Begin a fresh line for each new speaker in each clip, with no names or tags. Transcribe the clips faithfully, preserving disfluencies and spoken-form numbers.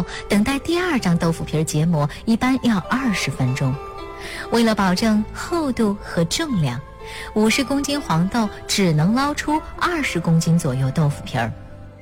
后，等待第二张豆腐皮结膜一般要二十分钟。为了保证厚度和重量，五十公斤黄豆只能捞出二十公斤左右豆腐皮儿。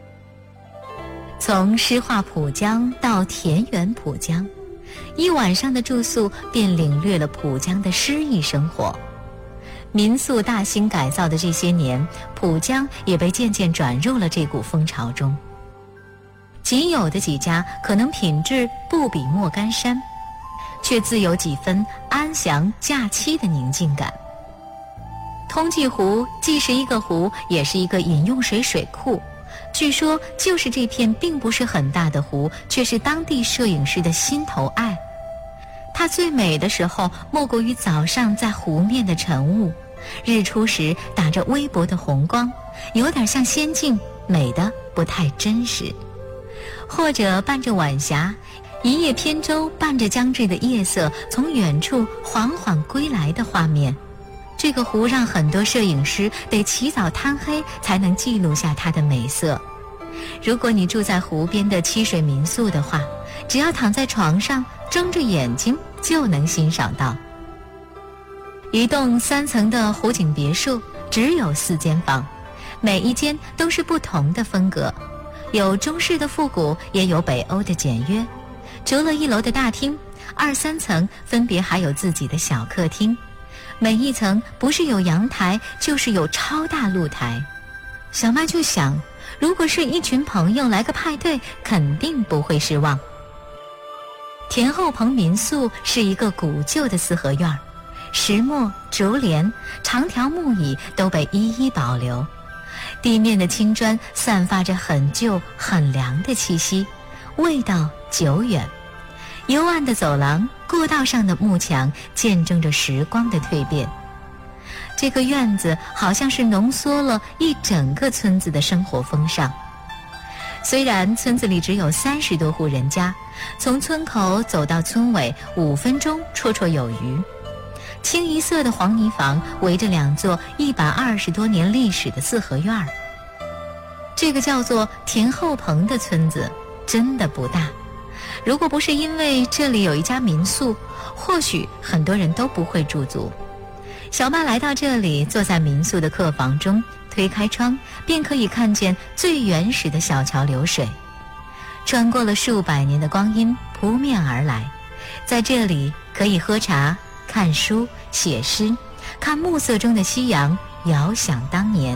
从诗画浦江到田园浦江，一晚上的住宿便领略了浦江的诗意生活。民宿大兴改造的这些年，浦江也被渐渐转入了这股风潮中。仅有的几家可能品质不比莫干山，却自有几分安详假期的宁静感。通济湖既是一个湖，也是一个饮用水水库。据说就是这片并不是很大的湖，却是当地摄影师的心头爱。它最美的时候，莫过于早上在湖面的晨雾，日出时打着微薄的红光，有点像仙境，美得不太真实。或者伴着晚霞，一叶扁舟伴着将至的夜色从远处缓缓归来的画面，这个湖让很多摄影师得起早贪黑才能记录下它的美色。如果你住在湖边的七水民宿的话，只要躺在床上睁着眼睛就能欣赏到。一栋三层的湖景别墅只有四间房，每一间都是不同的风格，有中式的复古，也有北欧的简约。除了一楼的大厅，二三层分别还有自己的小客厅，每一层不是有阳台就是有超大露台。小麦就想，如果是一群朋友来个派对，肯定不会失望。田后棚民宿是一个古旧的四合院，石磨、竹帘、长条木椅都被一一保留，地面的青砖散发着很旧很凉的气息，味道久远。幽暗的走廊，过道上的幕墙见证着时光的蜕变。这个院子好像是浓缩了一整个村子的生活风尚。虽然村子里只有三十多户人家，从村口走到村尾五分钟绰绰有余。清一色的黄泥房围着两座一百二十多年历史的四合院儿。这个叫做田后棚的村子真的不大，如果不是因为这里有一家民宿，或许很多人都不会驻足。小麦来到这里，坐在民宿的客房中，推开窗便可以看见最原始的小桥流水，穿过了数百年的光阴扑面而来。在这里可以喝茶、看书、写诗，看暮色中的夕阳，遥想当年。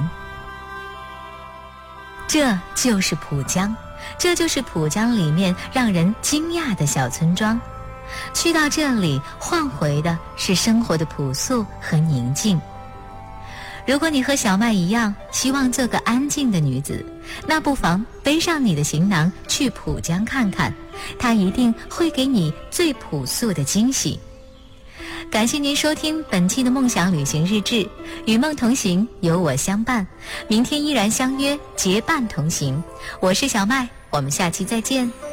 这就是浦江，这就是浦江里面让人惊讶的小村庄。去到这里，换回的是生活的朴素和宁静。如果你和小麦一样希望做个安静的女子，那不妨背上你的行囊去浦江看看，它一定会给你最朴素的惊喜。感谢您收听本期的梦想旅行日志，与梦同行，有我相伴，明天依然相约结伴同行。我是小麦，我们下期再见。